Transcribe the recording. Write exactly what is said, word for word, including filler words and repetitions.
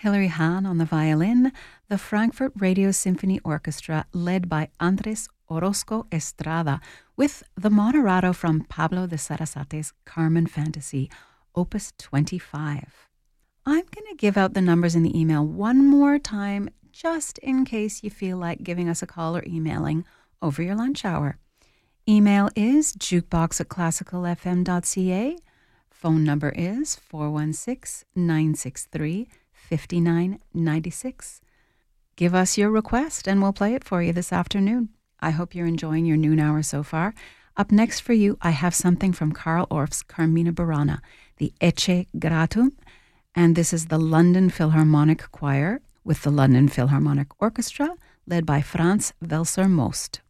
Hilary Hahn on the violin, the Frankfurt Radio Symphony Orchestra led by Andres Orozco Estrada with the moderato from Pablo de Sarasate's Carmen Fantasy, Opus twenty-five. I'm going to give out the numbers in the email one more time, just in case you feel like giving us a call or emailing over your lunch hour. Email is jukebox at classical f m dot c a. Phone number is four one six, nine six three, five nine nine six. Give us your request and we'll play it for you this afternoon. I hope you're enjoying your noon hour so far. Up next for you, I have something from Carl Orff's Carmina Burana, the Ecce Gratum, and this is the London Philharmonic Choir with the London Philharmonic Orchestra, led by Franz Welser-Most.